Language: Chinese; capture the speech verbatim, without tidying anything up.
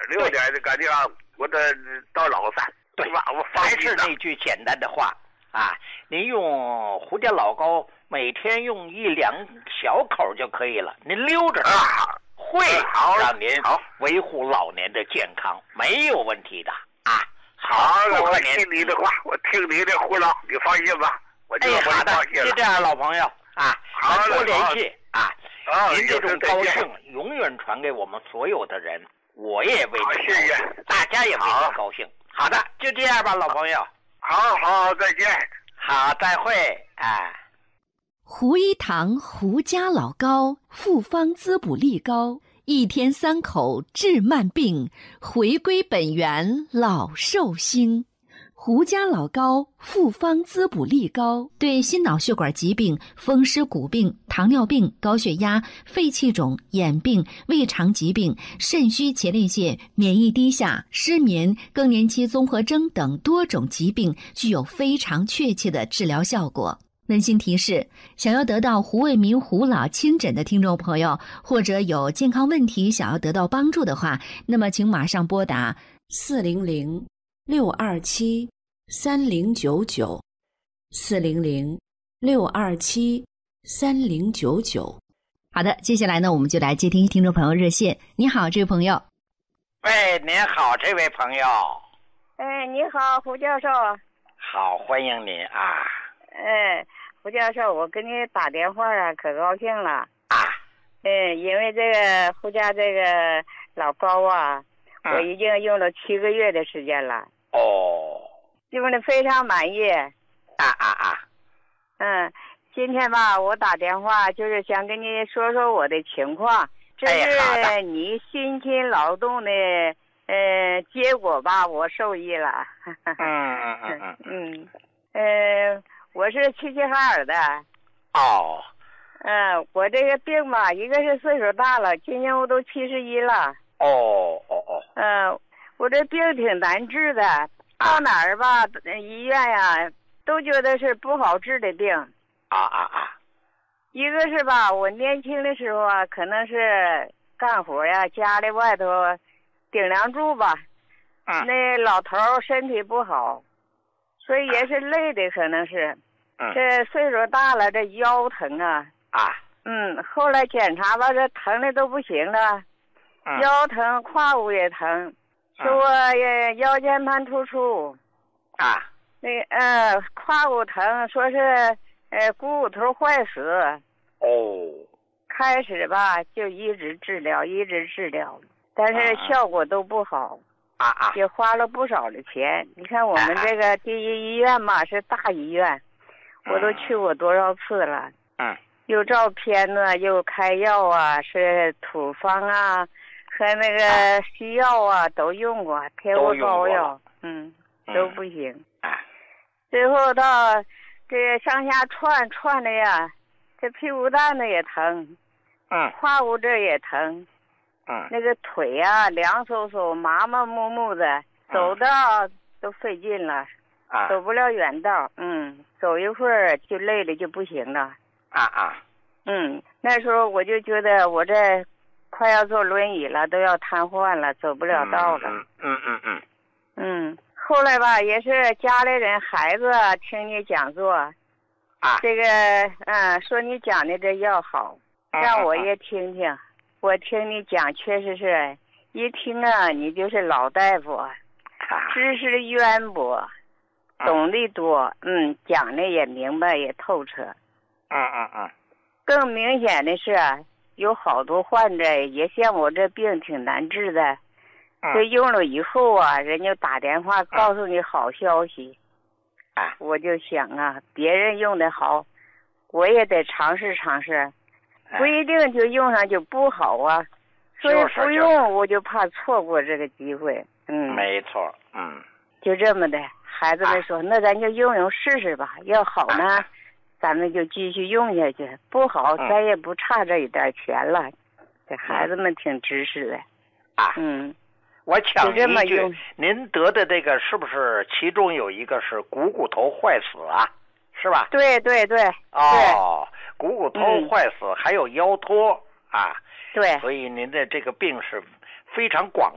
六点的赶紧啊，我这到老山，对吧？我还是那句简单的话啊，您用胡家老膏每天用一两小口就可以了，您溜着啊， 会让您维护老年的健康，没有问题的啊。 好了，我听你的话，我听你的胡闹，你放心吧。我就好的，就这样，老朋友啊，咱多联系啊。您这种高兴永远传给我们所有的人，我也为您高兴，大家也为您高兴。好的，就这样吧，老朋友。 好好，再见。 好，再会。哎， 胡一堂胡家老膏，复方滋补力高，一天三口治慢病，回归本源老寿星。胡家老膏复方滋补力高，对心脑血管疾病、风湿骨病、糖尿病、高血压、肺气肿、眼病、胃肠疾病、肾虚前列腺、免疫低下、失眠、更年期综合征等多种疾病具有非常确切的治疗效果。温馨提示：想要得到胡卫民胡老亲诊的听众朋友，或者有健康问题想要得到帮助的话，那么请马上拨打四零零六二七三零九九，四零零六二七三零九九。好的，接下来呢，我们就来接听听众朋友热线。你好，这位朋友。 喂，您好，这位朋友。 哎，你好，胡教授。 好，欢迎您啊。 哎，胡教授，我给你打电话啊，可高兴了啊。 嗯，因为这个胡家这个老膏啊，嗯、我已经用了七个月的时间了。 哦。 用的非常满意。 啊啊啊。 嗯，今天吧，我打电话就是想跟你说说我的情况，这是你辛勤劳动的呃结果吧，我受益了。 嗯嗯嗯嗯嗯呃，我是齐齐哈尔的。 哦。 嗯，我这个病吧，一个是岁数大了，今年我都七十一了。 哦哦哦。 嗯，我这病挺难治的。到哪儿吧，医院呀，都觉得是不好治的病。 啊啊啊！ 一个是吧，我年轻的时候啊，可能是干活呀，家里外头顶梁柱吧， 嗯、 那老头身体不好，所以也是累的，可能是。 嗯、 这岁数大了，这腰疼啊。 啊。 嗯，后来检查吧，这疼的都不行了， 嗯、 腰疼，胯骨也疼。说我腰间盘突出， 啊， 那呃胯骨疼，说是呃股骨头坏死。 哦。 开始吧就一直治疗，一直治疗，但是效果都不好。 啊啊。 也花了不少的钱。你看我们这个第一医院嘛，是大医院，我都去过多少次了。 嗯。 又照片呢，又开药啊，是土方啊。和那个西药啊都用过，贴过膏药，嗯，都不行。 啊， 最后到这上下窜窜的呀，这屁股蛋子也疼， 嗯， 胯骨这也疼， 嗯， 那个腿啊凉飕飕、麻麻木木的，走道都费劲了， 啊， 走不了远道，嗯，走一会儿就累了就不行了。 啊啊， 嗯，那时候我就觉得我这。快要坐轮椅了，都要瘫痪了，走不了道了。 嗯嗯嗯嗯。 嗯，后来吧，也是家里人、孩子听你讲座， 啊， 这个嗯，说你讲的这药好，让我也听听。嗯、我听你讲，确实是一听啊，你就是老大夫，啊、知识渊博，懂得多，嗯，讲的也明白，也透彻。 嗯嗯嗯。 更明显的是。有好多患者也像我这病挺难治的，这、嗯、用了以后啊，人家打电话告诉你好消息， 啊、嗯， 我就想啊，别人用的好，我也得尝试尝试，不一定就用上就不好啊，嗯、所以不用我就怕错过这个机会。嗯， 没错，嗯， 就这么的。孩子们说，啊、那咱就用用试试吧，要好呢。啊咱们就继续用下去，不好咱也不差这一点钱了。嗯、这孩子们挺支持的。 啊， 嗯， 我抢一句，您得的这个是不是其中有一个是股骨头坏死啊？是吧？ 对对对。 哦，股骨头坏死，嗯、还有腰托啊。 对。 所以您的这个病是非常广